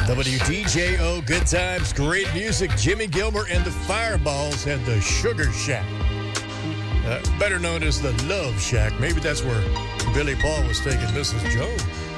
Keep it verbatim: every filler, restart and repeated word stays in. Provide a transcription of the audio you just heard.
W D J O, good times, great music. Jimmy Gilmer and the Fireballs had the Sugar Shack. Uh, better known as the Love Shack. Maybe that's where Billy Paul was taking Missus Jones.